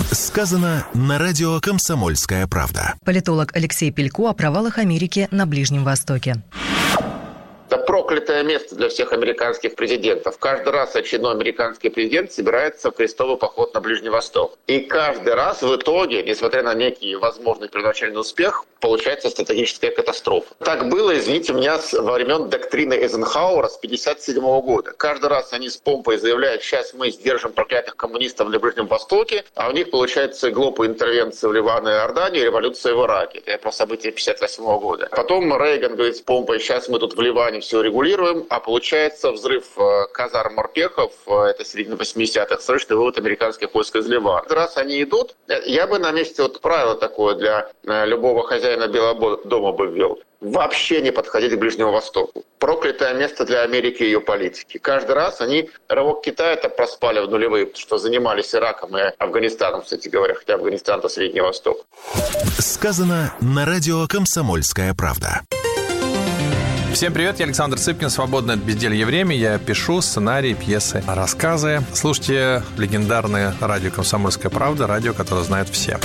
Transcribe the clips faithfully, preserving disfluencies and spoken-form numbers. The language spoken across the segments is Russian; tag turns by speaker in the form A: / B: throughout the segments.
A: Сказано на радио «Комсомольская правда».
B: Политолог Алексей Пелько о провалах Америки на Ближнем Востоке.
C: Это проклятое место для всех американских президентов. Каждый раз очередной американский президент собирается в крестовый поход на Ближний Восток. И каждый раз в итоге, несмотря на некий возможный первоначальный успех, получается стратегическая катастрофа. Так было, извините меня, во времен доктрины Эйзенхауэра с пятьдесят седьмого года. Каждый раз они с помпой заявляют: сейчас мы сдержим проклятых коммунистов на Ближнем Востоке, а у них получается глупая интервенция в Ливан и Иорданию, революция в Ираке. Это про события пятьдесят восьмого года. Потом Рейган говорит с помпой: сейчас мы тут в Ливане все регулируем, а получается взрыв казарм морпехов, это середина восьмидесятых, срочный вывод американских войск из Ливана. Раз они идут, я бы на месте вот правило такое для любого хозяина Белого дома бы ввел: вообще не подходить к Ближнему Востоку. Проклятое место для Америки и ее политики. Каждый раз они рывок Китая-то проспали в нулевые, потому что занимались Ираком и Афганистаном, кстати говоря, хотя Афганистан-то Средний Восток.
A: Сказано на радио «Комсомольская правда».
D: Всем привет, я Александр Цыпкин, свободное от безделья время. Я пишу сценарии, пьесы, рассказы. Слушайте легендарное радио «Комсомольская правда», радио, которое знают все.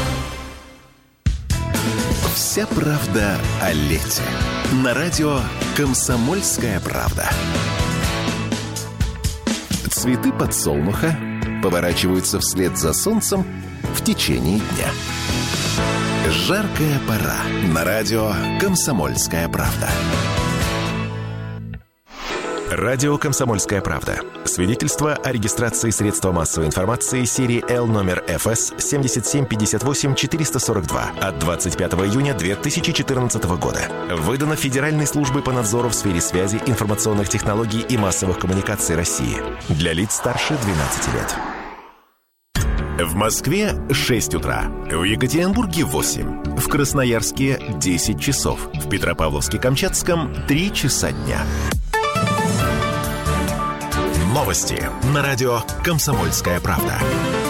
A: Вся правда о лете. На радио «Комсомольская правда». Цветы подсолнуха поворачиваются вслед за солнцем в течение дня. Жаркая пора. На радио «Комсомольская правда». Радио «Комсомольская правда». Свидетельство о регистрации средства массовой информации серии Л номер эф эс семь семь пять восемь четыре сорок два от двадцать пятого июня две тысячи четырнадцатого года. Выдано Федеральной службой по надзору в сфере связи, информационных технологий и массовых коммуникаций России. Для лиц старше двенадцати лет. В Москве шесть утра, в Екатеринбурге восемь, в Красноярске десять часов, в Петропавловске-Камчатском три часа дня. Новости на радио «Комсомольская правда».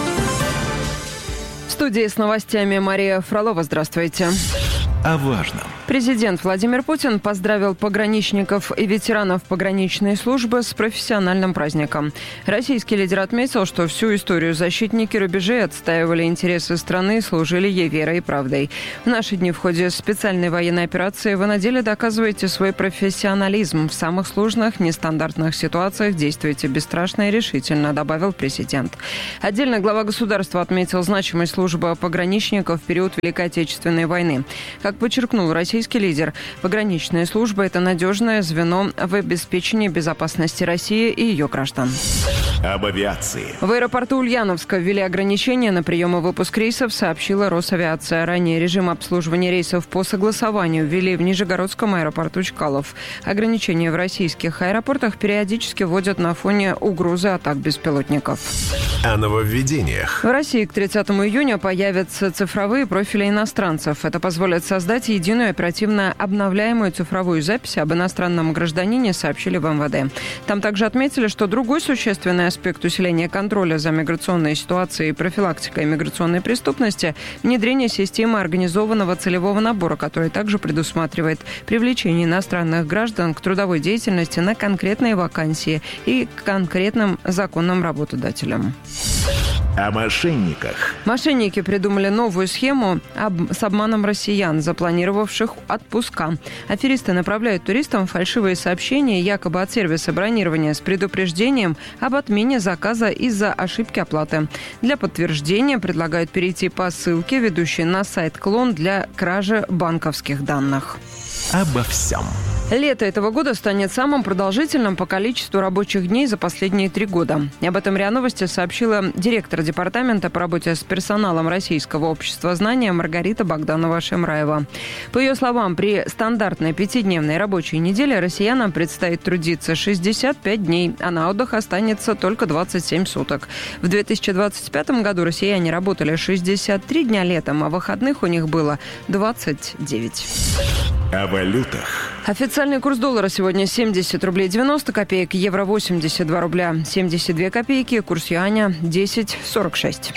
E: В студии с новостями Мария Фролова. Здравствуйте.
A: О важном.
E: Президент Владимир Путин поздравил пограничников и ветеранов пограничной службы с профессиональным праздником. Российский лидер отметил, что всю историю защитники рубежей отстаивали интересы страны и служили ей верой и правдой. В наши дни в ходе специальной военной операции вы на деле доказываете свой профессионализм. В самых сложных, нестандартных ситуациях действуете бесстрашно и решительно, добавил президент. Отдельно глава государства отметил значимость службы пограничников в период Великой Отечественной войны. Как подчеркнул российский Российский лидер, пограничная служба – это надежное звено в обеспечении безопасности России и ее граждан.
A: Об авиации.
E: В аэропорту Ульяновска ввели ограничения на прием и выпуск рейсов, сообщила Росавиация. Ранее режим обслуживания рейсов по согласованию ввели в Нижегородском аэропорту Чкалов. Ограничения в российских аэропортах периодически вводят на фоне угрозы атак беспилотников.
A: О нововведениях.
E: В России к тридцатому июня появятся цифровые профили иностранцев. Это позволит создать единую оперативно обновляемую цифровую запись об иностранном гражданине, сообщили в эм вэ дэ. Там также отметили, что другой существенный аспект усиления контроля за миграционной ситуацией и профилактикой миграционной преступности – внедрение системы организованного целевого набора, который также предусматривает привлечение иностранных граждан к трудовой деятельности на конкретные вакансии и к конкретным законным работодателям.
A: О мошенниках.
E: Мошенники придумали новую схему об... с обманом россиян, запланировавших отпуска. Аферисты направляют туристам фальшивые сообщения якобы от сервиса бронирования с предупреждением об отмене заказа из-за ошибки оплаты. Для подтверждения предлагают перейти по ссылке, ведущей на сайт «Клон» для кражи банковских данных.
A: Обо всем.
E: Лето этого года станет самым продолжительным по количеству рабочих дней за последние три года. Об этом РИА Новости сообщила директор департамента по работе с персоналом Российского общества знания Маргарита Богданова-Шемраева. По ее словам, при стандартной пятидневной рабочей неделе россиянам предстоит трудиться шестьдесят пять дней, а на отдых останется только двадцать семь суток. В две тысячи двадцать пятом году россияне работали шестьдесят три дня летом, а выходных у них было двадцать девять.
A: О валютах.
E: Официальный курс доллара сегодня семьдесят рублей девяносто копеек, евро восемьдесят два рубля семьдесят две копейки, курс юаня десять сорок шесть.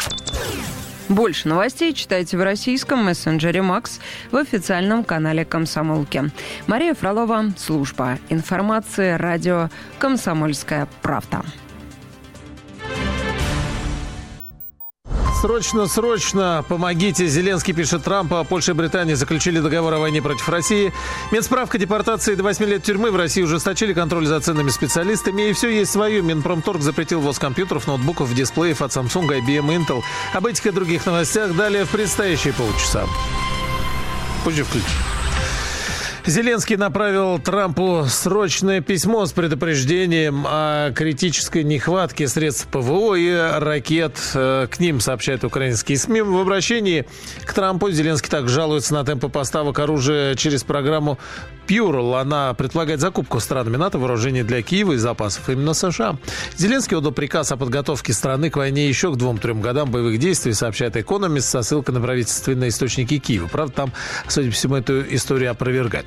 E: Больше новостей читайте в российском мессенджере Макс в официальном канале Комсомолки. Мария Фролова, служба информации, радио «Комсомольская правда».
F: Срочно, срочно помогите. Зеленский пишет Трампу. Польша и Британия заключили договор о войне против России. Медсправка, депортации до восьми лет тюрьмы. В России ужесточили контроль за ценными специалистами. И все есть свое. Минпромторг запретил ввоз компьютеров, ноутбуков, дисплеев от Samsung, ай би эм, Intel. Об этих и других новостях далее в предстоящие полчаса. Позже включим. Зеленский направил Трампу срочное письмо с предупреждением о критической нехватке средств ПВО и ракет. К ним, сообщают украинские СМИ. В обращении к Трампу Зеленский также жалуется на темпы поставок оружия через программу Пьюрл. Она предполагает закупку странами НАТО вооружений для Киева и запасов именно США. Зеленский отдал приказ о подготовке страны к войне еще к двум-трем годам боевых действий, сообщает Экономист со ссылкой на правительственные источники Киева. Правда, там, судя по всему, эту историю опровергать.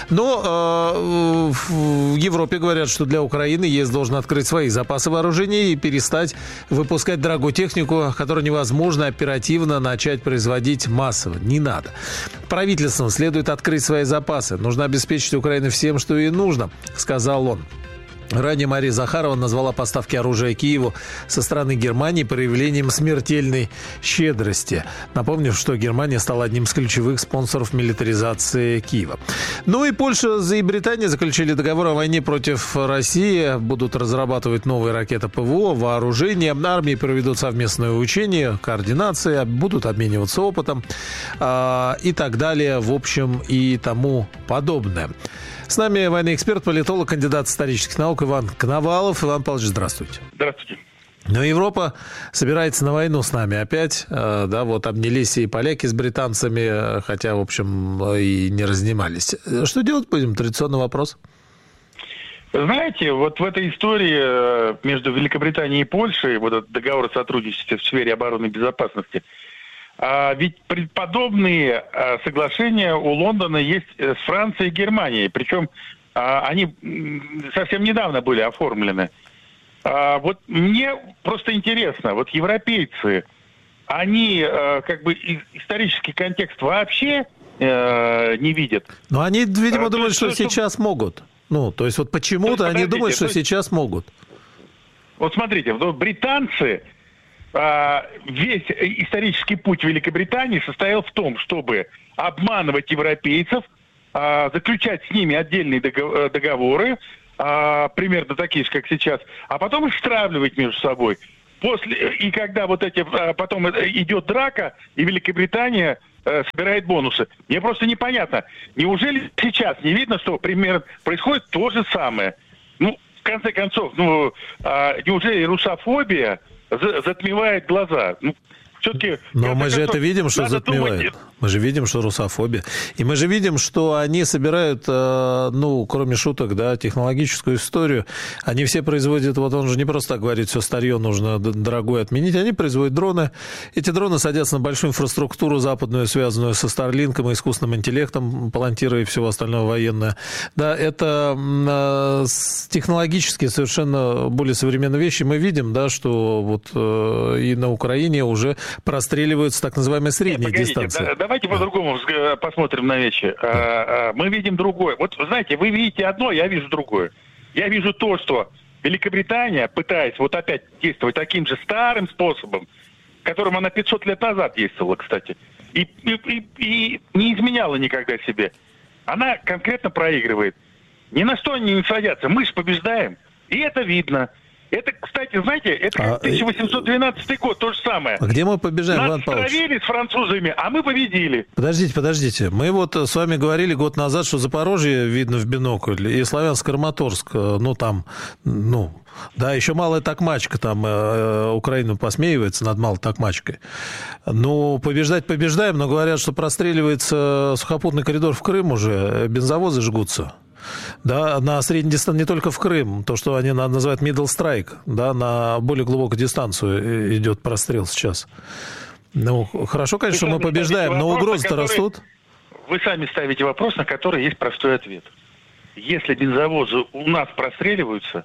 F: Но э, в Европе говорят, что для Украины ЕС должен открыть свои запасы вооружений и перестать выпускать дорогую технику, которую невозможно оперативно начать производить массово. Не надо. Правительствам следует открыть свои запасы. Нужно обеспечить Украину всем, что ей нужно, сказал он. Ранее Мария Захарова назвала поставки оружия Киеву со стороны Германии проявлением смертельной щедрости. Напомню, что Германия стала одним из ключевых спонсоров милитаризации Киева. Ну и Польша и Британия заключили договор о войне против России. Будут разрабатывать новые ракеты ПВО, вооружение. Армии проведут совместные учения, координации, будут обмениваться опытом э, и так далее, в общем, и тому подобное. С нами военный эксперт, политолог, кандидат исторических наук Иван Коновалов. Иван Павлович, здравствуйте.
G: Здравствуйте.
F: Но Европа собирается на войну с нами опять. Да, вот обнялись и поляки с британцами, хотя, в общем, и не разнимались. Что делать будем? Традиционный вопрос.
G: Знаете, вот в этой истории между Великобританией и Польшей, вот этот договор о сотрудничестве в сфере обороны и безопасности, А ведь подобные соглашения у Лондона есть с Францией и Германией. Причем они совсем недавно были оформлены. Вот мне просто интересно, вот европейцы, они как бы исторический контекст вообще не видят.
F: Но они, видимо,
G: а,
F: думают,
G: то,
F: что, что сейчас что... могут. Ну, то есть вот почему-то
G: то,
F: они думают, что
G: то...
F: сейчас могут.
G: Вот смотрите, британцы... Весь исторический путь Великобритании состоял в том, чтобы обманывать европейцев, заключать с ними отдельные договоры, примерно такие же, как сейчас, а потом их стравливать между собой. После, и когда вот эти, потом идет драка, и Великобритания собирает бонусы. Мне просто непонятно, неужели сейчас не видно, что примерно происходит то же самое? Ну, в конце концов, ну, неужели русофобия затмевает глаза? Ну, все-таки...
F: Но мы же это видим, что затмевает. Думать... Мы же видим, что русофобия. И мы же видим, что они собирают, ну, кроме шуток, да, технологическую историю. Они все производят, вот он же не просто так говорит, все старье нужно дорогое отменить. Они производят дроны. Эти дроны садятся на большую инфраструктуру западную, связанную со Старлинком и искусственным интеллектом, Палантира и всего остального военное. Да, это технологически совершенно более современные вещи. Мы видим, да, что вот и на Украине уже простреливаются так называемые средние
G: Нет,
F: дистанции.
G: Да, давайте да. по-другому посмотрим на вещи. Да. Мы видим другое. Вот, знаете, вы видите одно, я вижу другое. Я вижу то, что Великобритания, пытаясь вот опять действовать таким же старым способом, которым она пятьсот лет назад действовала, кстати, и, и, и, и не изменяла никогда себе, она конкретно проигрывает. Ни на что они не садятся. Мы же побеждаем. И это видно. Это, кстати, знаете, это как тысяча восемьсот двенадцатый год, то же самое.
F: А где мы побеждаем, Иван Павлович?
G: Нас стравили с французами, а мы победили.
F: Подождите, подождите. Мы вот с вами говорили год назад, что Запорожье видно в бинокль, и Славянск-Краматорск, ну там, ну, да, еще Малая Токмачка, там э, Украина посмеивается над Малой Токмачкой. Ну, побеждать побеждаем, но говорят, что простреливается сухопутный коридор в Крым уже, бензовозы жгутся. Да, на средней дистанции, не только в Крым, то, что они называют middle strike, да, на более глубокую дистанцию идет прострел сейчас. Ну, хорошо, конечно, мы побеждаем, но угрозы-то растут.
G: Вы сами ставите вопрос, на который есть простой ответ. Если бензовозы у нас простреливаются,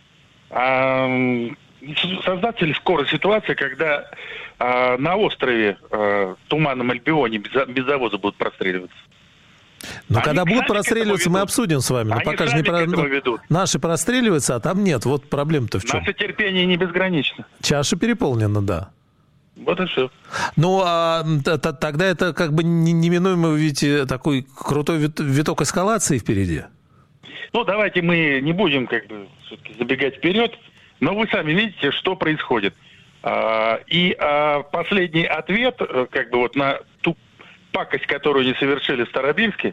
G: а, создаться ли скоро ситуация, когда а, на острове а, Туманном Альбионе бензовозы будут простреливаться?
F: Но они когда будут простреливаться, мы обсудим с вами. Но
G: они
F: пока же не про... Наши простреливаются, а там нет. Вот проблема-то в чем?
G: Наше терпение не безгранично.
F: Чаша переполнена, да.
G: Вот и все.
F: Ну, а тогда это как бы неминуемо, вы видите, такой крутой виток эскалации впереди.
G: Ну, давайте мы не будем как бы все-таки забегать вперед, но вы сами видите, что происходит. И последний ответ, как бы вот на ту пакость, которую они совершили в Старобельске,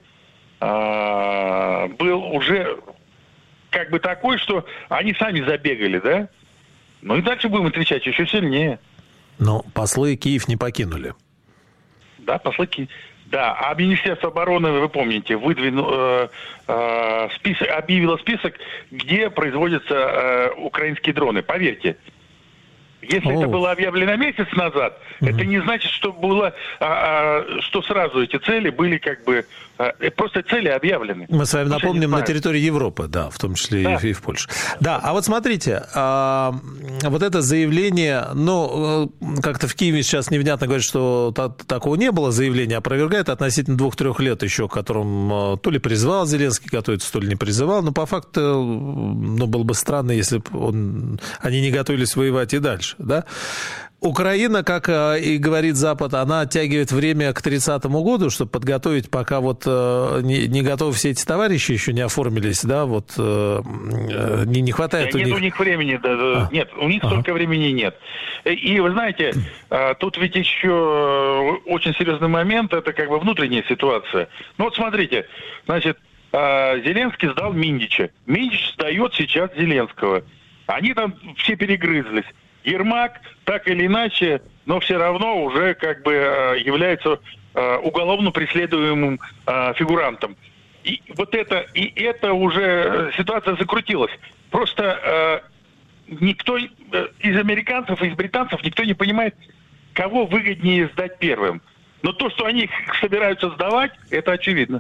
G: был уже как бы такой, что они сами забегали, да? Ну и дальше будем отвечать еще сильнее.
F: Но послы Киев не покинули.
G: Да, послы Киев. Да, а Министерство обороны, вы помните, выдвинуло, э, э, список, объявило список, где производятся э, украинские дроны. Поверьте, если О. это было объявлено месяц назад, угу. это не значит, что было, а, а, что сразу эти цели были как бы а, просто цели объявлены.
F: Мы с вами Потому напомним, на территории Европы, да, в том числе да. и, и в Польше. Да, а вот смотрите, а, вот это заявление, ну, как-то в Киеве сейчас невнятно говорят, что та, такого не было заявления, опровергает относительно двух-трех лет еще, к которым то ли призывал Зеленский готовиться, то ли не призывал, но по факту, ну, было бы странно, если бы он, они не готовились воевать и дальше. Да? Украина, как и говорит Запад, она оттягивает время к тридцатому году, чтобы подготовить, пока вот не, не готовы все эти товарищи еще не оформились, да, вот не, не хватает
G: нет,
F: у них...
G: Нет у них времени, да, а. нет, у них ага. столько времени нет. И вы знаете, тут ведь еще очень серьезный момент, это как бы внутренняя ситуация. Ну вот смотрите, значит, Зеленский сдал Миндича, Миндич сдает сейчас Зеленского. Они там все перегрызлись. Ермак, так или иначе, но все равно уже как бы является уголовно преследуемым фигурантом. И вот это, и это уже ситуация закрутилась. Просто никто из американцев и из британцев никто не понимает, кого выгоднее сдать первым. Но то, что они их собираются сдавать, это очевидно.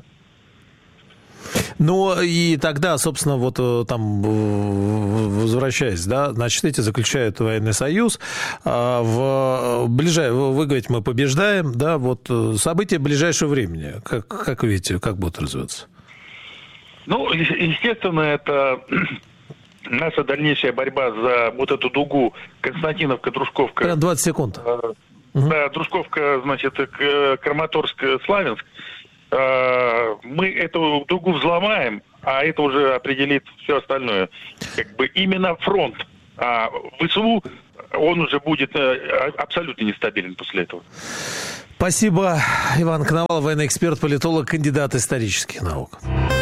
F: Ну, и тогда, собственно, вот там, возвращаясь, да, значит, эти заключают военный союз. В ближай... Вы говорите, мы побеждаем, да, вот события ближайшего времени. Как, как вы видите, как будут развиваться? Ну,
G: естественно, это наша дальнейшая борьба за вот эту дугу Константиновка, Дружковка.
F: Прям двадцать секунд.
G: Да, Дружковка, значит, Краматорск, Славянск. Мы эту дугу взломаем, а это уже определит все остальное. Как бы именно фронт. А ВСУ, он уже будет абсолютно нестабилен после этого.
F: Спасибо. Иван Коновалов, военный эксперт, политолог, кандидат исторических наук.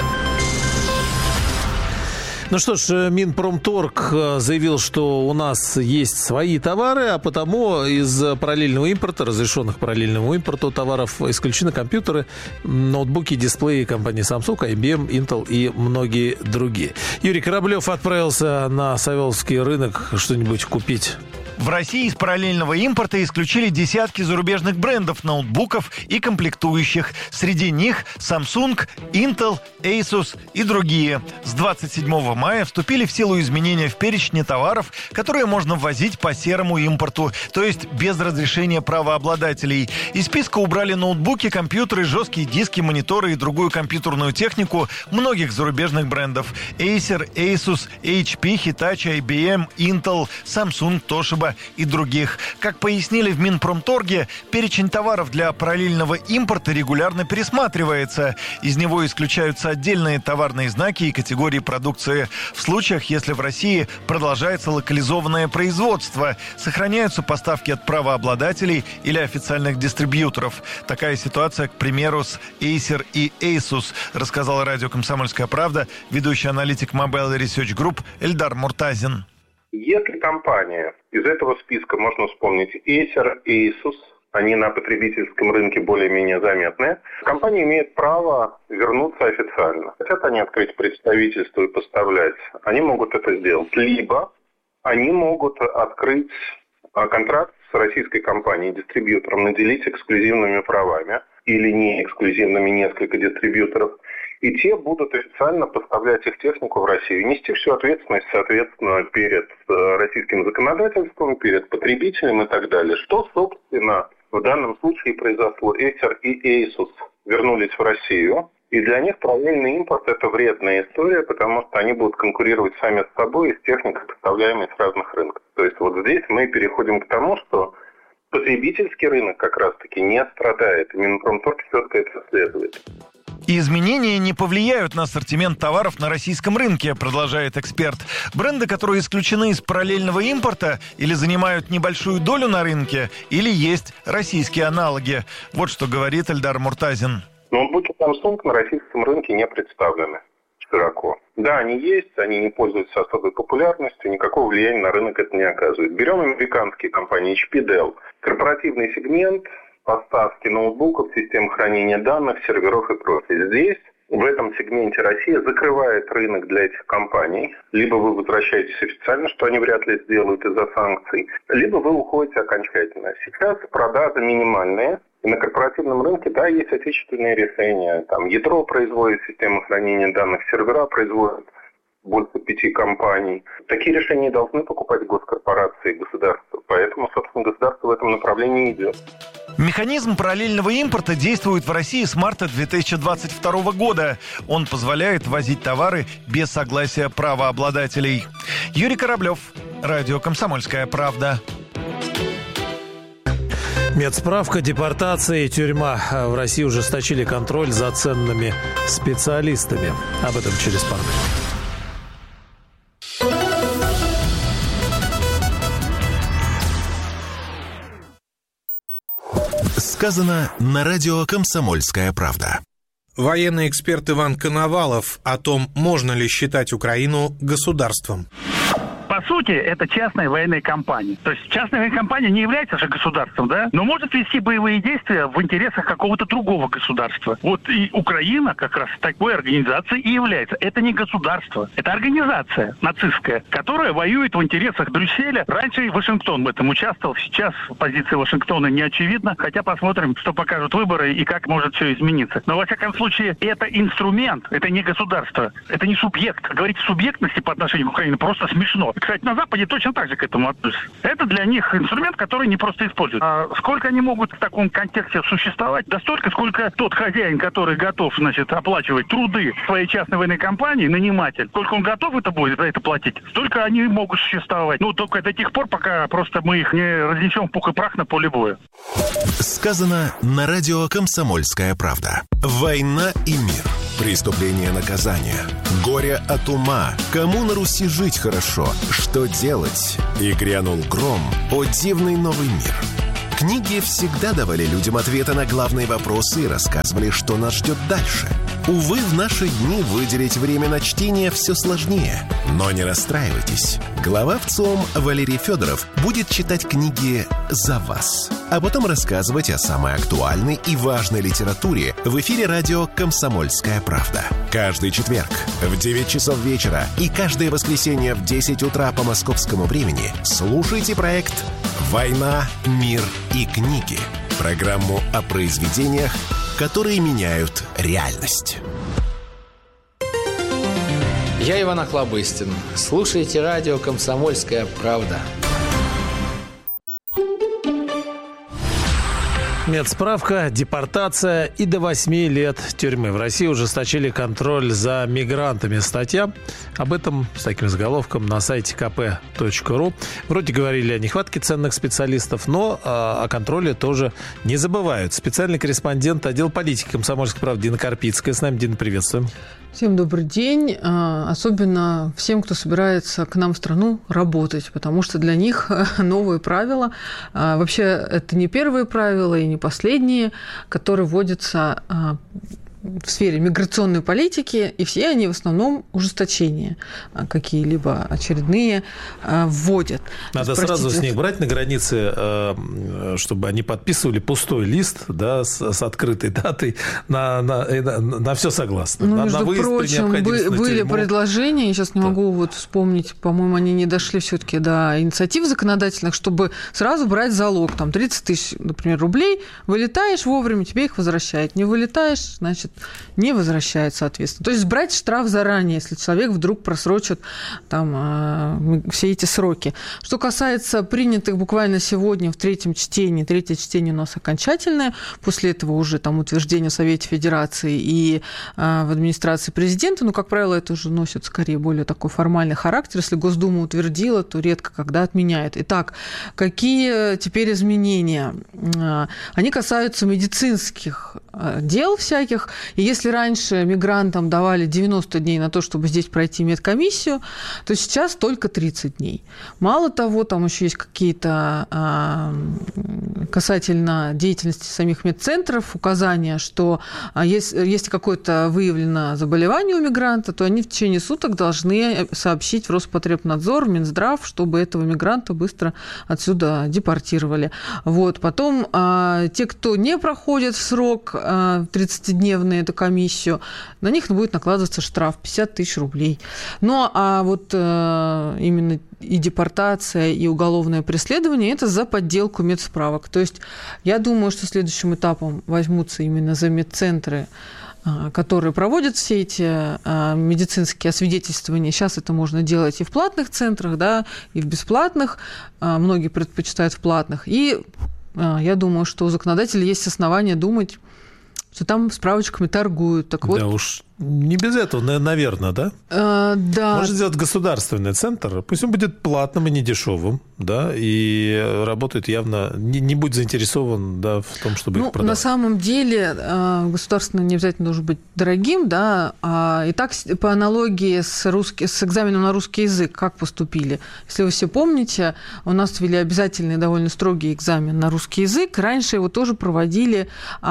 F: Ну что ж, Минпромторг заявил, что у нас есть свои товары, а потому из параллельного импорта, разрешенных параллельному импорту товаров, исключены компьютеры, ноутбуки, дисплеи компании Samsung, ай би эм, Intel и многие другие. Юрий Кораблев отправился на Савеловский рынок что-нибудь купить.
H: В России из параллельного импорта исключили десятки зарубежных брендов ноутбуков и комплектующих. Среди них Samsung, Intel, Asus и другие. С двадцать седьмого мая вступили в силу изменения в перечне товаров, которые можно ввозить по серому импорту, то есть без разрешения правообладателей. Из списка убрали ноутбуки, компьютеры, жесткие диски, мониторы и другую компьютерную технику многих зарубежных брендов. Acer, Asus, эйч пи, Hitachi, ай би эм, Intel, Samsung, Toshiba и других. Как пояснили в Минпромторге, перечень товаров для параллельного импорта регулярно пересматривается. Из него исключаются отдельные товарные знаки и категории продукции. В случаях, если в России продолжается локализованное производство, сохраняются поставки от правообладателей или официальных дистрибьюторов. Такая ситуация, к примеру, с Acer и Asus, рассказал радио «Комсомольская правда» ведущий аналитик Mobile Research Group Эльдар Муртазин.
I: Если компания, из этого списка можно вспомнить Acer, Asus, они на потребительском рынке более-менее заметны, компания имеет право вернуться официально. Хотят они открыть представительство и поставлять, они могут это сделать. Либо они могут открыть контракт с российской компанией, дистрибьютором, наделить эксклюзивными правами или не эксклюзивными несколько дистрибьюторов. И те будут официально поставлять их технику в Россию. Нести всю ответственность, соответственно, перед российским законодательством, перед потребителем и так далее. Что, собственно, в данном случае произошло? Acer и Asus вернулись в Россию. И для них параллельный импорт – это вредная история, потому что они будут конкурировать сами с собой с техникой, поставляемой с разных рынков. То есть вот здесь мы переходим к тому, что Потребительский рынок как раз-таки не страдает. Минпромторг четко это следует.
H: И изменения не повлияют на ассортимент товаров на российском рынке, продолжает эксперт. Бренды, которые исключены из параллельного импорта, или занимают небольшую долю на рынке, или есть российские аналоги. Вот что говорит Эльдар Муртазин.
I: Ноутбуки Samsung на российском рынке не представлены широко. Да, они есть, они не пользуются особой популярностью, никакого влияния на рынок это не оказывает. Берем американские компании эйч пи, Dell. Корпоративный сегмент, поставки ноутбуков, систем хранения данных, серверов и прочее. Здесь, в этом сегменте, Россия закрывает рынок для этих компаний. Либо вы возвращаетесь официально, что они вряд ли сделают из-за санкций, либо вы уходите окончательно. Сейчас продажи минимальные. И на корпоративном рынке, да, есть отечественные решения. Там ядро производит систему хранения данных, сервера производят больше пяти компаний. Такие решения должны покупать госкорпорации и государства. Поэтому, собственно, государство в этом направлении идет.
H: Механизм параллельного импорта действует в России с марта две тысячи двадцать второго года. Он позволяет возить товары без согласия правообладателей. Юрий Кораблев, радио «Комсомольская правда».
F: Медсправка, депортация и тюрьма. В России ужесточили контроль за ценными специалистами. Об этом через пару
A: минут. Сказано на радио «Комсомольская правда».
J: Военный эксперт Иван Коновалов о том, можно ли считать Украину государством.
G: По сути, это частная военная компания. То есть частная военная компания не является же государством, да, но может вести боевые действия в интересах какого-то другого государства. Вот и Украина как раз такой организацией и является. Это не государство, это организация нацистская, которая воюет в интересах Брюсселя. Раньше и Вашингтон в этом участвовал, сейчас позиция Вашингтона не очевидна, хотя посмотрим, что покажут выборы и как может все измениться. Но во всяком случае, это инструмент, это не государство, это не субъект. Говорить о субъектности по отношению к Украине просто смешно. Кстати, на Западе точно так же к этому относятся. Это для них инструмент, который не просто используют. А сколько они могут в таком контексте существовать? Да столько, сколько тот хозяин, который готов, значит, оплачивать труды своей частной военной компании, наниматель, сколько он готов это будет за это платить, столько они могут существовать. Ну, только до тех пор, пока просто мы их не разнесем в пух и прах на поле боя.
A: Сказано на радио «Комсомольская правда». Война и мир. Преступление, наказание. Горе от ума. Кому на Руси жить хорошо? Что делать? И грянул гром. О дивный новый мир. Книги всегда давали людям ответы на главные вопросы и рассказывали, что нас ждет дальше. Увы, в наши дни выделить время на чтение все сложнее. Но не расстраивайтесь. Глава ВЦИОМ Валерий Федоров будет читать книги за вас, а потом рассказывать о самой актуальной и важной литературе в эфире радио «Комсомольская правда». Каждый четверг в девять часов вечера и каждое воскресенье в десять утра по московскому времени слушайте проект «Война, мир и книги». Программу о произведениях, которые меняют реальность.
K: Я Иван Охлобыстин. Слушайте радио «Комсомольская правда».
F: Медсправка, депортация и до восьми лет тюрьмы. В России ужесточили контроль за мигрантами. Статья об этом с таким заголовком на сайте ка пэ точка ру. Вроде говорили о нехватке ценных специалистов, но э, о контроле тоже не забывают. Специальный корреспондент отдела политики «Комсомольской правды» Дина Карпицкая. С нами, Дина, приветствуем.
L: Всем добрый день. Особенно всем, кто собирается к нам в страну работать, потому что для них новые правила. Вообще, это не первые правила и не последние, которые вводятся в сфере миграционной политики, и все они в основном ужесточения какие-либо очередные вводят.
F: Надо есть, сразу простите, с них брать на границе, чтобы они подписывали пустой лист, да, с, с открытой датой, на, на, на, на все согласны.
L: Ну,
F: на,
L: между
F: на выезд
L: прочим,
F: при
L: были
F: тюрьму.
L: предложения, я сейчас не да. могу вот вспомнить, по-моему, они не дошли все-таки до инициатив законодательных, чтобы сразу брать залог, там, тридцать тысяч, например, рублей, вылетаешь вовремя, тебе их возвращают, не вылетаешь, значит, не возвращают, соответственно. То есть брать штраф заранее, если человек вдруг просрочит там все эти сроки. Что касается принятых буквально сегодня в третьем чтении, третье чтение у нас окончательное, после этого уже там утверждение в Совете Федерации и в администрации президента, но, как правило, это уже носит скорее более такой формальный характер. Если Госдума утвердила, то редко когда отменяет. Итак, какие теперь изменения? Они касаются медицинских дел всяких. И если раньше мигрантам давали девяносто дней на то, чтобы здесь пройти медкомиссию, то сейчас только тридцать дней. Мало того, там еще есть какие-то касательно деятельности самих медцентров указания, что если какое-то выявлено заболевание у мигранта, то они в течение суток должны сообщить в Роспотребнадзор, в Минздрав, чтобы этого мигранта быстро отсюда депортировали. Вот. Потом те, кто не проходит в срок тридцатидневную эту комиссию, на них будет накладываться штраф пятьдесят тысяч рублей. Ну, а вот именно и депортация, и уголовное преследование – это за подделку медсправок. То есть я думаю, что следующим этапом возьмутся именно за медцентры, которые проводят все эти медицинские освидетельствования. Сейчас это можно делать и в платных центрах, да, и в бесплатных. Многие предпочитают в платных. И я думаю, что у законодателя есть основания думать, что там справочками торгуют. Так вот,
F: да уж не без этого, наверное, да?
L: Э, да.
F: Можно сделать государственный центр, пусть он будет платным и недешевым, да, и работает явно, не, не будет заинтересован, да, в том, чтобы
L: ну,
F: их продавать.
L: На самом деле государственный не обязательно должен быть дорогим, да, а и так по аналогии с, русский, с экзаменом на русский язык, как поступили. Если вы все помните, у нас ввели обязательный довольно строгий экзамен на русский язык, раньше его тоже проводили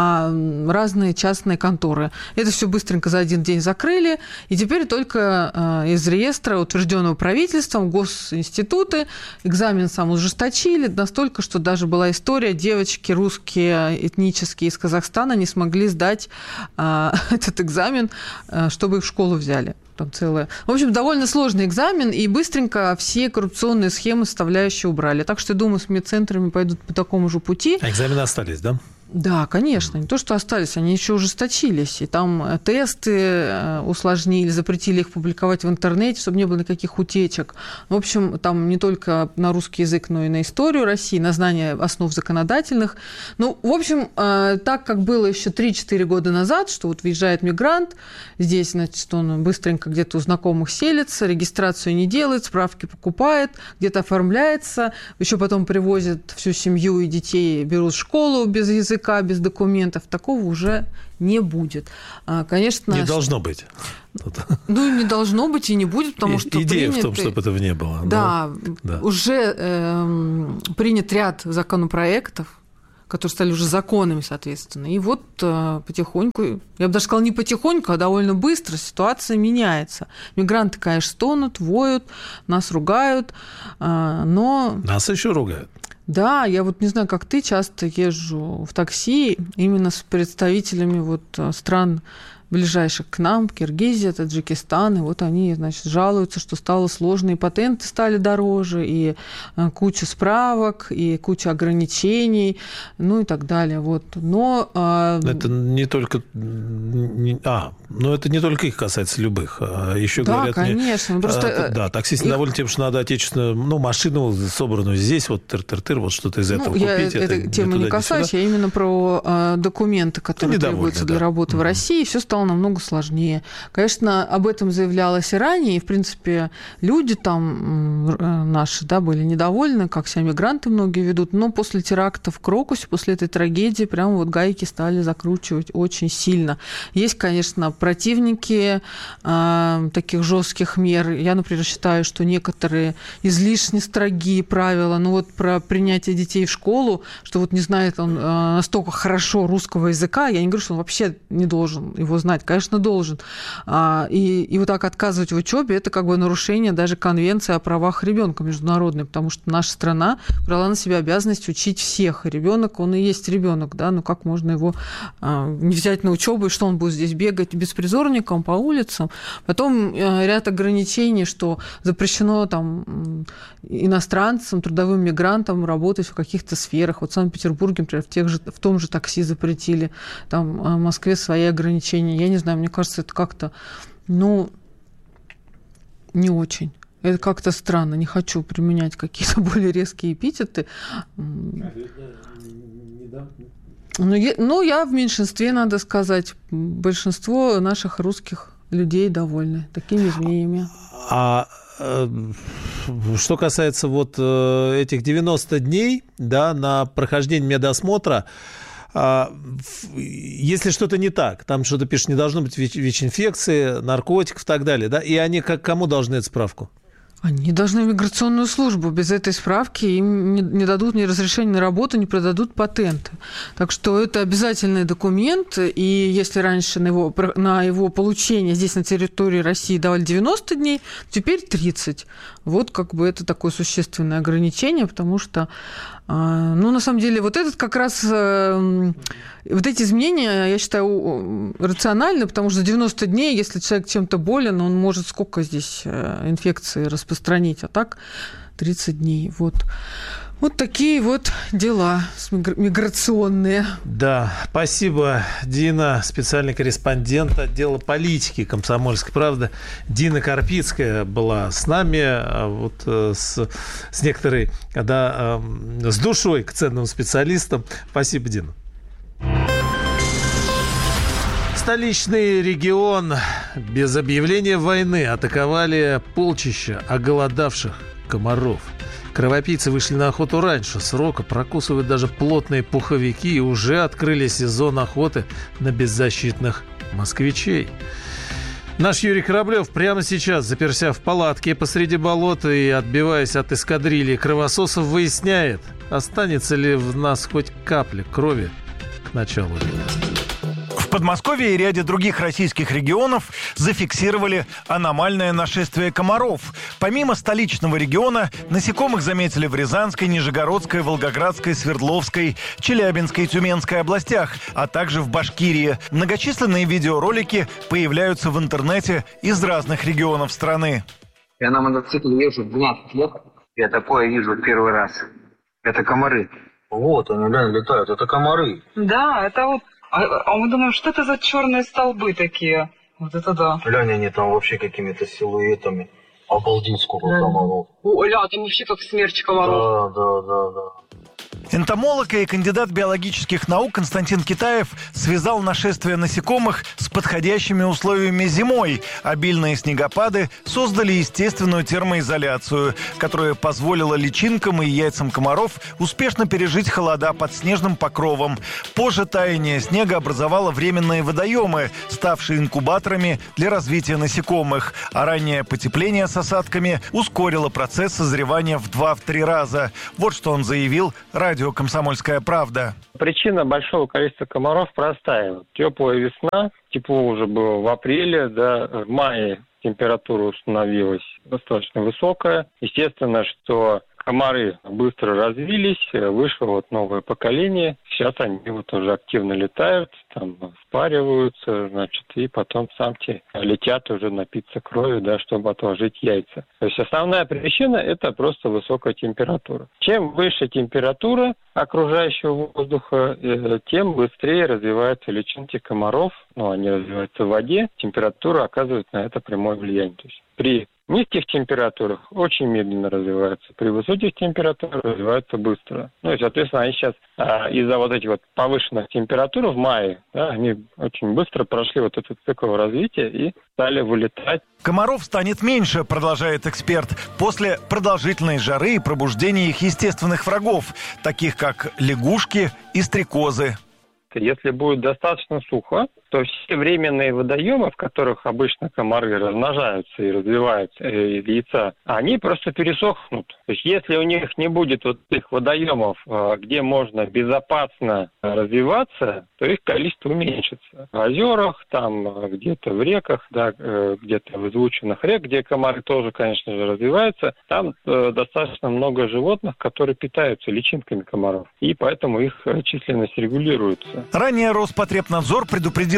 L: разные частные конторы. Это все быстренько за один день закрыли, и теперь только из реестра, утвержденного правительством, госинституты, экзамен сам ужесточили, настолько, что даже была история, девочки русские, этнические из Казахстана не смогли сдать а, этот экзамен, а, чтобы их в школу взяли. Там целое. В общем, довольно сложный экзамен, и быстренько все коррупционные схемы составляющие убрали. Так что, я думаю, с медцентрами пойдут по такому же пути.
F: А экзамены остались, да?
L: Да, конечно. Не то, что остались, они еще ужесточились. И там тесты усложнили, запретили их публиковать в интернете, чтобы не было никаких утечек. В общем, там не только на русский язык, но и на историю России, на знание основ законодательных. Ну, в общем, так как было еще три-четыре года назад, что вот въезжает мигрант, здесь, значит, он быстренько где-то у знакомых селится, регистрацию не делает, справки покупает, где-то оформляется, еще потом привозят всю семью и детей, берут в школу без языка, без документов, такого уже не будет. Конечно,
F: не должно быть.
L: Ну, не должно быть и не будет, потому
F: и,
L: что
F: идея
L: приняты...
F: в том, чтобы этого не было.
L: Да,
F: но... да.
L: уже э, принят ряд законопроектов, которые стали уже законами, соответственно. И вот э, потихоньку, я бы даже сказала, не потихоньку, а довольно быстро ситуация меняется. Мигранты, конечно, стонут, воют, нас ругают, э, но...
F: Нас еще ругают.
L: Да, я вот не знаю, как ты, часто езжу в такси именно с представителями вот стран ближайших к нам, Киргизия, Таджикистан, и вот они, значит, жалуются, что стало сложно, и патенты стали дороже, и куча справок, и куча ограничений, ну и так далее. Вот. Но...
F: Это не только... Не, а, но это не только их касается любых. А еще
L: да,
F: говорят...
L: конечно.
F: Мне,
L: просто...
F: Да, таксисты их... довольны тем, что надо отечественную, ну, машину, собранную здесь, вот тыр-тыр-тыр, вот что-то из этого
L: ну,
F: купить.
L: Я
F: это,
L: этой темы не касаюсь, я именно про э, документы, которые ну, требуются для да. работы mm-hmm. в России, все стало намного сложнее. Конечно, об этом заявлялось и ранее, и, в принципе, люди там наши, да, были недовольны, как себя мигранты многие ведут, но после теракта в Крокусе, после этой трагедии, прямо вот гайки стали закручивать очень сильно. Есть, конечно, противники э, таких жестких мер. Я, например, считаю, что некоторые излишне строгие правила, ну вот про принятие детей в школу, что вот не знает он э, настолько хорошо русского языка, я не говорю, что он вообще не должен его знать, конечно, должен. И, и вот так отказывать в учебе, это как бы нарушение даже конвенции о правах ребенка международной, потому что наша страна брала на себя обязанность учить всех. И ребенок, он и есть ребенок, да, ну как можно его не взять на учебу, и что он будет здесь бегать беспризорником по улицам. Потом ряд ограничений, что запрещено там иностранцам, трудовым мигрантам работать в каких-то сферах. Вот в Санкт-Петербурге, например, в, тех же, в том же такси запретили, там в Москве свои ограничения я не знаю, мне кажется, это как-то, ну, не очень. Это как-то странно. Не хочу применять какие-то более резкие эпитеты. Ну, я, ну, я в меньшинстве, надо сказать. Большинство наших русских людей довольны такими изменениями.
F: А э, что касается вот э, этих девяноста дней, да, на прохождение медосмотра, э, если что-то не так, там что-то пишет, не должно быть ВИЧ-инфекции, наркотиков и так далее, да, и они как, кому должны эту справку?
L: Они должны в миграционную службу. Без этой справки им не, не дадут ни разрешения на работу, не продадут патенты. Так что это обязательный документ. И если раньше на его, на его получение здесь на территории России давали девяносто дней, теперь тридцать. Вот как бы это такое существенное ограничение, потому что, ну, на самом деле, вот этот как раз, вот эти изменения, я считаю, рациональны, потому что за девяносто дней, если человек чем-то болен, он может сколько здесь инфекции распространить, а так тридцать дней. Вот. Вот такие вот дела миграционные. Да, спасибо, Дина, специальный корреспондент отдела политики «Комсомольской правды». Дина Карпицкая была с нами, вот с, с некоторой, да, с душой к ценным специалистам. Спасибо, Дина. Столичный регион без объявления войны атаковали полчища оголодавших комаров. Кровопийцы вышли на охоту раньше срока, прокусывают даже плотные пуховики и уже открыли сезон охоты на беззащитных москвичей. Наш Юрий Кораблев прямо сейчас, заперся в палатке посреди болота и отбиваясь от эскадрильи кровососов, выясняет, останется ли в нас хоть капля крови к началу лета.
H: В Подмосковье и ряде других российских регионов зафиксировали аномальное нашествие комаров. Помимо столичного региона, насекомых заметили в Рязанской, Нижегородской, Волгоградской, Свердловской, Челябинской и Тюменской областях, а также в Башкирии. Многочисленные видеоролики появляются в интернете из разных регионов страны.
M: Я на мотоцикле езжу двенадцать лет. Я такое вижу первый раз. Это комары.
N: Вот они, глянь, летают. Это комары.
O: Да, это вот. А, а мы думаем, что это за черные столбы такие? Вот это да.
N: Глянь, они там вообще какими-то силуэтами. Обалдеть, сколько да. комаров.
O: О, ля, там вообще как смерч комаров.
N: Да, да, да, да.
H: Энтомолог и кандидат биологических наук Константин Китаев связал нашествие насекомых с подходящими условиями зимой. Обильные снегопады создали естественную термоизоляцию, которая позволила личинкам и яйцам комаров успешно пережить холода под снежным покровом. Позже таяние снега образовало временные водоемы, ставшие инкубаторами для развития насекомых. А раннее потепление с осадками ускорило процесс созревания в два-три раза. Вот что он заявил радио «Комсомольская правда».
P: Причина большого количества комаров простая. Теплая весна, тепло уже было в апреле, да, в мае температура установилась достаточно высокая. Естественно, что комары быстро развились, вышло вот новое поколение. Сейчас они вот уже активно летают, там спариваются, значит, и потом самки летят уже напиться кровью, да, чтобы отложить яйца. То есть основная причина – это просто высокая температура. Чем выше температура окружающего воздуха, тем быстрее развиваются личинки комаров. Ну, они развиваются в воде, температура оказывает на это прямое влияние. То есть при низких температурах очень медленно развиваются, при высоких температурах развиваются быстро. Ну и, соответственно, они сейчас а, из-за вот этих вот повышенных температур в мае, да, они очень быстро прошли вот этот цикл развития и стали вылетать.
H: Комаров станет меньше, продолжает эксперт, после продолжительной жары и пробуждения их естественных врагов, таких как лягушки и стрекозы.
P: Если будет достаточно сухо, то все временные водоемы, в которых обычно комары размножаются и развивают э, яйца, они просто пересохнут. То есть если у них не будет вот этих водоемов, э, где можно безопасно развиваться, то их количество уменьшится. В озерах, там э, где-то в реках, да, э, где-то в излученных рек, где комары тоже, конечно же, развиваются, там э, достаточно много животных, которые питаются личинками комаров, и поэтому их численность регулируется.
H: Ранее Роспотребнадзор предупредил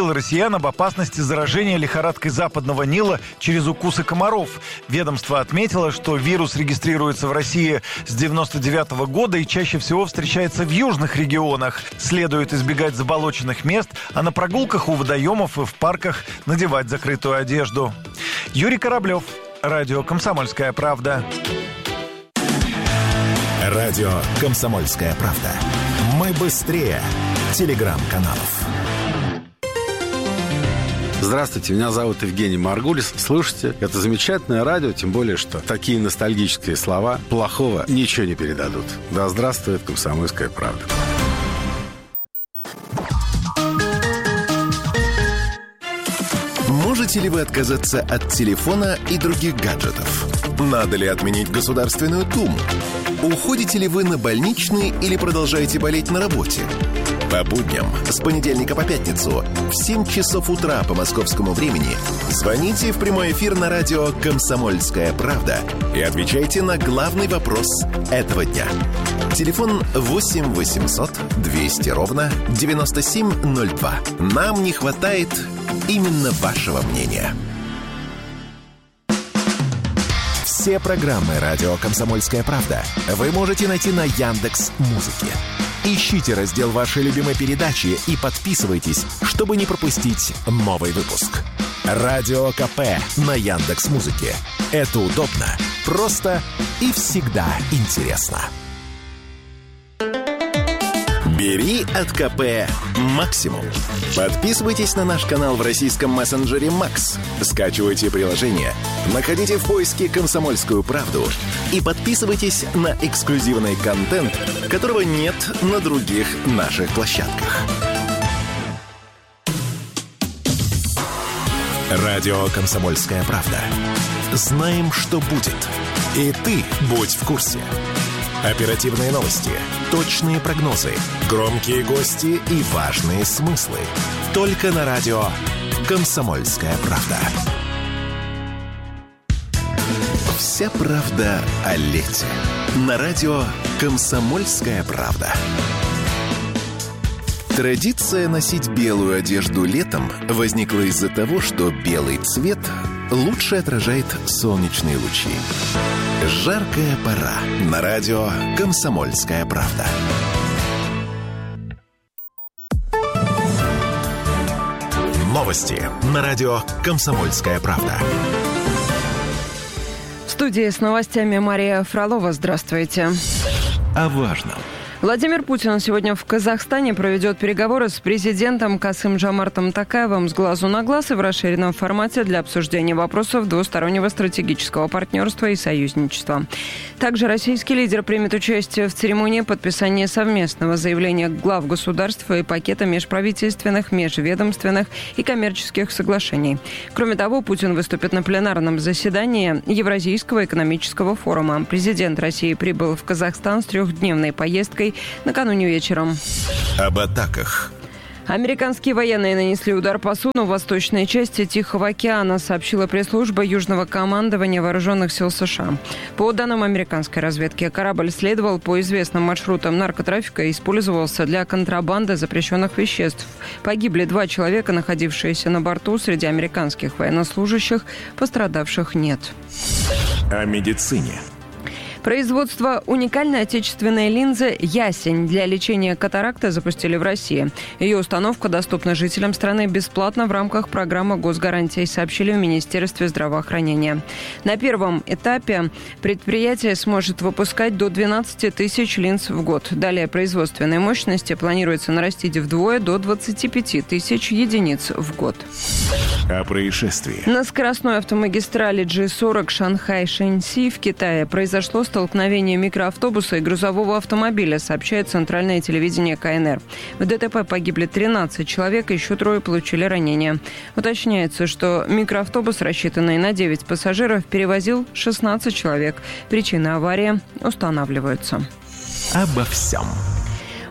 H: предупредило россиян об опасности заражения лихорадкой западного Нила через укусы комаров. Ведомство отметило, что вирус регистрируется в России с девяносто девятого года и чаще всего встречается в южных регионах. Следует избегать заболоченных мест, а на прогулках у водоемов и в парках надевать закрытую одежду. Юрий Кораблев, радио «Комсомольская правда».
A: Радио «Комсомольская правда». Мы быстрее телеграм-каналов.
Q: Здравствуйте, меня зовут Евгений Маргулис. Слушайте, это замечательное радио, тем более, что такие ностальгические слова плохого ничего не передадут. Да здравствует «Комсомольская правда».
A: Можете ли вы отказаться от телефона и других гаджетов? Надо ли отменить Государственную Думу? Уходите ли вы на больничный или продолжаете болеть на работе? По будням с понедельника по пятницу в семь часов утра по московскому времени звоните в прямой эфир на радио «Комсомольская правда» и отвечайте на главный вопрос этого дня. Телефон восемь восемьсот двести ровно девяносто семь ноль два. Нам не хватает именно вашего мнения. Все программы радио «Комсомольская правда» вы можете найти на Яндекс.Музыке. Ищите раздел вашей любимой передачи и подписывайтесь, чтобы не пропустить новый выпуск. Радио КП на Яндекс.Музыке. Это удобно, просто и всегда интересно. Бери от КП максимум. Подписывайтесь на наш канал в российском мессенджере Макс. Скачивайте приложение, находите в поиске «Комсомольскую правду» и подписывайтесь на эксклюзивный контент, которого нет на других наших площадках. Радио «Комсомольская правда». Знаем, что будет. И ты будь в курсе. Оперативные новости, точные прогнозы, громкие гости и важные смыслы. Только на радио «Комсомольская правда». Вся правда о лете. На радио «Комсомольская правда». Традиция носить белую одежду летом возникла из-за того, что белый цвет лучше отражает солнечные лучи. Жаркая пора. На радио «Комсомольская правда». Новости на радио «Комсомольская правда».
E: В студии с новостями Мария Фролова. Здравствуйте.
A: О важном.
E: Владимир Путин сегодня в Казахстане проведет переговоры с президентом Касым-Жомартом Токаевым с глазу на глаз и в расширенном формате для обсуждения вопросов двустороннего стратегического партнерства и союзничества. Также российский лидер примет участие в церемонии подписания совместного заявления глав государств и пакета межправительственных, межведомственных и коммерческих соглашений. Кроме того, Путин выступит на пленарном заседании Евразийского экономического форума. Президент России прибыл в Казахстан с трехдневной поездкой накануне вечером.
A: Об атаках.
E: Американские военные нанесли удар по судну в восточной части Тихого океана, сообщила пресс-служба Южного командования Вооруженных сил США. По данным американской разведки, корабль следовал по известным маршрутам наркотрафика и использовался для контрабанды запрещенных веществ. Погибли два человека, находившиеся на борту. Среди американских военнослужащих пострадавших нет.
A: О медицине.
E: Производство уникальной отечественной линзы «Ясень» для лечения катаракты запустили в России. Ее установка доступна жителям страны бесплатно в рамках программы госгарантий, сообщили в Министерстве здравоохранения. На первом этапе предприятие сможет выпускать до двенадцати тысяч линз в год. Далее производственные мощности планируется нарастить вдвое до двадцати пяти тысяч единиц в год.
A: О происшествии.
E: На скоростной автомагистрали джи сорок Шанхай-Шэньси в Китае произошло столкновение микроавтобуса и грузового автомобиля, сообщает центральное телевидение ка эн эр. В ДТП погибли тринадцать человек, еще трое получили ранения. Уточняется, что микроавтобус, рассчитанный на девять пассажиров, перевозил шестнадцать человек. Причины аварии устанавливаются.
A: Обо всем.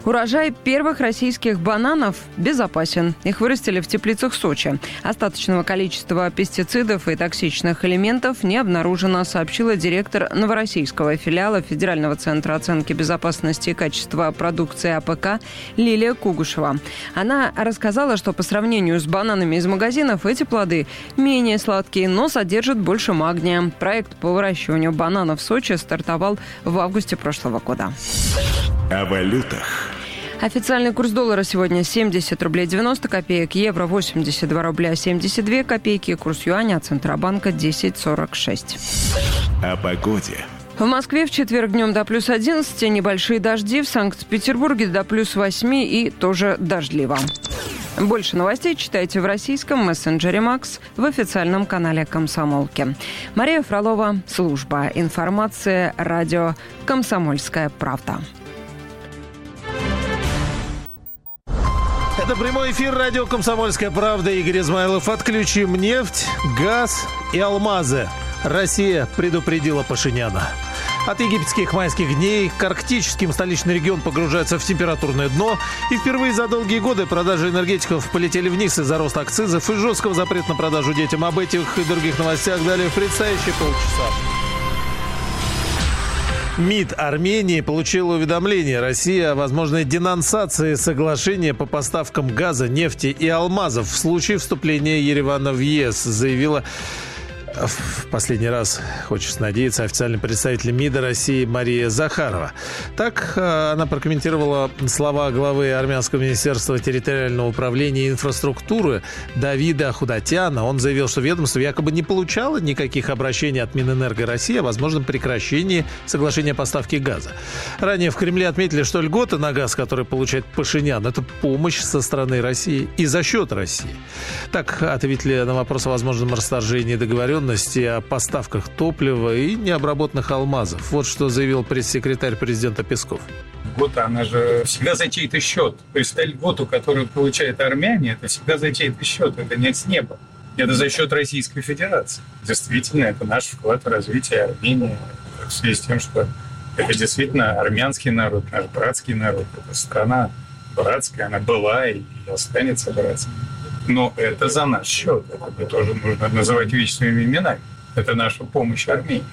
E: Урожай первых российских бананов безопасен. Их вырастили в теплицах Сочи. Остаточного количества пестицидов и токсичных элементов не обнаружено, сообщила директор новороссийского филиала Федерального центра оценки безопасности и качества продукции АПК Лилия Кугушева. Она рассказала, что по сравнению с бананами из магазинов эти плоды менее сладкие, но содержат больше магния. Проект по выращиванию бананов в Сочи стартовал в августе прошлого года.
A: О валютах.
E: Официальный курс доллара сегодня семьдесят рублей девяносто копеек, евро восемьдесят два рубля семьдесят две копейки, курс юаня от Центробанка десять сорок шесть.
A: О погоде.
E: В Москве в четверг днем до плюс одиннадцати, небольшие дожди, в Санкт-Петербурге до плюс восьми и тоже дождливо. Больше новостей читайте в российском мессенджере «Макс», в официальном канале «Комсомолки». Мария Фролова, служба информации, радио «Комсомольская правда».
F: Это прямой эфир радио «Комсомольская правда». Игорь Измайлов. Отключим нефть, газ и алмазы. Россия предупредила Пашиняна. От египетских майских дней к арктическим столичный регион погружается в температурное дно. И впервые за долгие годы продажи энергетиков полетели вниз из-за роста акцизов и жесткого запрета на продажу детям. Об этих и других новостях далее в предстоящие полчаса. МИД Армении получил уведомление России о возможной денонсации соглашения по поставкам газа, нефти и алмазов в случае вступления Еревана в ЕС, заявила в последний раз, хочется надеяться, официальный представитель МИДа России Мария Захарова. Так она прокомментировала слова главы Армянского министерства территориального управления и инфраструктуры Давида Худатяна. Он заявил, что ведомство якобы не получало никаких обращений от Минэнерго России о возможном прекращении соглашения о поставке газа. Ранее в Кремле отметили, что льготы на газ, которые получает Пашинян, это помощь со стороны России и за счет России. Так ответили на вопрос о возможном расторжении договоренности о поставках топлива и необработанных алмазов. Вот что заявил пресс-секретарь президента Песков.
R: Льгота, она же всегда за чей-то счет. То есть та льготу, которую получает Армяне, это всегда за чей-то счет. Это не с неба. Это за счет Российской Федерации. Действительно, это наш вклад в развитие Армении. В связи с тем, что это действительно армянский народ, наш братский народ. Это страна братская, она была и останется братской. Но это за наш счет. Это тоже нужно называть вещи своими именами. Это наша помощь Армении.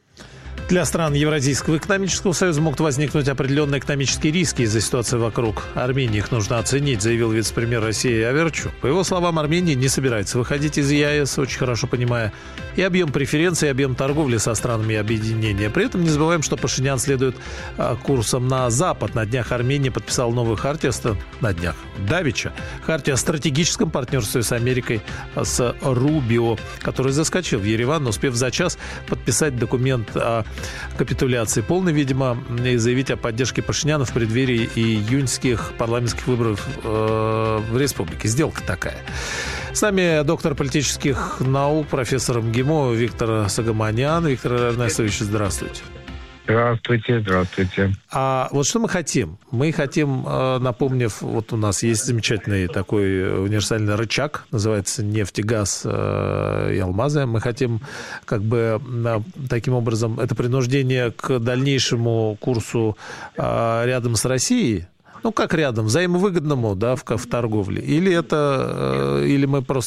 F: Для стран Евразийского экономического союза могут возникнуть определенные экономические риски из-за ситуации вокруг Армении. Их нужно оценить, заявил вице-премьер России Аверчук. По его словам, Армения не собирается выходить из ЕАЭС, очень хорошо понимая и объем преференций, и объем торговли со странами объединения. При этом не забываем, что Пашинян следует курсом на Запад. На днях Армения подписала новую хартию, на днях, давеча, хартию о стратегическом партнерстве с Америкой, с Рубио, который заскочил в Ереван, успев за час подписать документ о капитуляции полной, видимо, и заявить о поддержке Пашиняна в преддверии июньских парламентских выборов э, в республике. Сделка такая. С нами доктор политических наук, профессор МГИМО Виктор Сагаманян. Виктор Эрнестович, здравствуйте.
S: Здравствуйте, здравствуйте.
F: А вот что мы хотим? Мы хотим, напомнив, вот у нас есть замечательный такой универсальный рычаг, называется нефть, газ и алмазы. Мы хотим как бы таким образом, это принуждение к дальнейшему курсу рядом с Россией. Ну, как рядом, взаимовыгодному, да, в, в торговле. Или это, или мы просто